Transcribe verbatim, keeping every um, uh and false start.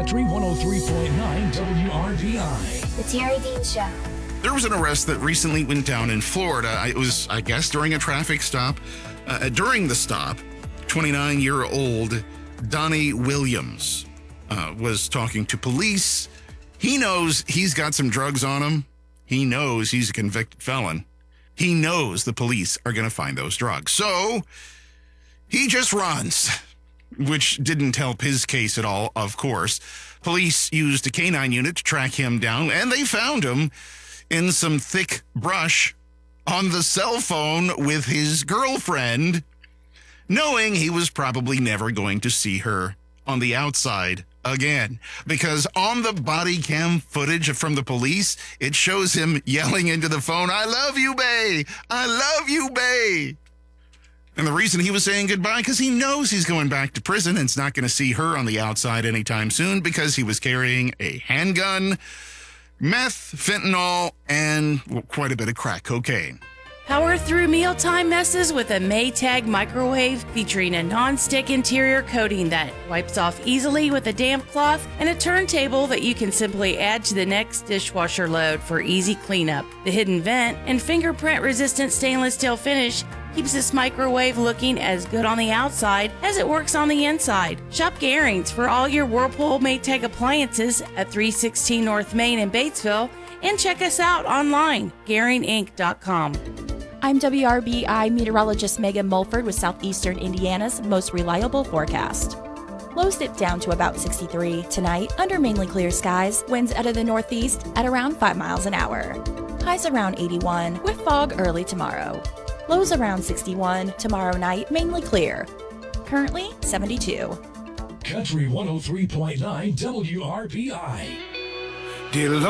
Country one oh three point nine W R B I. The Terry Dean Show. There was an arrest that recently went down in Florida. It was, I guess, during a traffic stop. Uh, during the stop, twenty-nine-year-old Donnie Williams uh, was talking to police. He knows he's got some drugs on him. He knows he's a convicted felon. He knows the police are going to find those drugs. So he just runs, which didn't help his case at all, of course. Police used a canine unit to track him down, and they found him in some thick brush on the cell phone with his girlfriend, knowing he was probably never going to see her on the outside again. Because on the body cam footage from the police, it shows him yelling into the phone, "I love you, bae! I love you, bae!" And the reason he was saying goodbye, because he knows he's going back to prison and is not going to see her on the outside anytime soon, because he was carrying a handgun, meth, fentanyl, and well, quite a bit of crack cocaine. Power through mealtime messes with a Maytag microwave featuring a non-stick interior coating that wipes off easily with a damp cloth and a turntable that you can simply add to the next dishwasher load for easy cleanup. The hidden vent and fingerprint-resistant stainless steel finish keeps this microwave looking as good on the outside as it works on the inside. Shop Garings for all your Whirlpool Maytag appliances at three sixteen North Main in Batesville, and check us out online, Garing Inc dot com. I'm W R B I meteorologist Megan Mulford with Southeastern Indiana's most reliable forecast. Lows dip down to about sixty-three tonight under mainly clear skies, winds out of the northeast at around five miles an hour. Highs around eighty-one with fog early tomorrow. Lows around sixty-one tomorrow night, mainly clear. Currently seventy-two. Country one oh three point nine W R B I. Dear Lord.